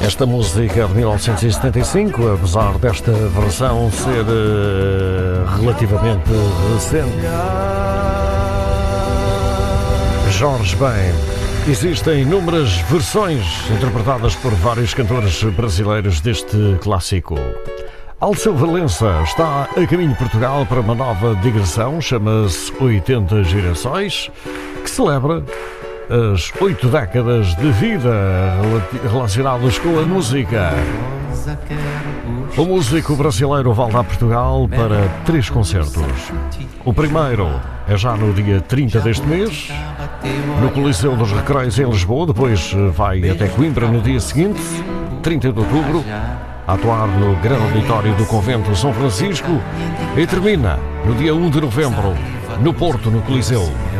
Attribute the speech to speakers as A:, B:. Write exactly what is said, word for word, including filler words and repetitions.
A: Esta música é de mil novecentos e setenta e cinco, apesar desta versão ser uh, relativamente recente. Jorge Ben. Existem inúmeras versões interpretadas por vários cantores brasileiros deste clássico. Alceu Valença está a caminho de Portugal para uma nova digressão, chama-se oitenta Gerações, que celebra as oito décadas de vida relacionadas com a música. O músico brasileiro volta a Portugal para três concertos. O primeiro é já no dia trinta deste mês, no Coliseu dos Recreios em Lisboa. Depois vai até Coimbra no dia seguinte, trinta de outubro, a atuar no grande auditório do Convento de São Francisco, e termina no dia um de novembro, no Porto, no Coliseu.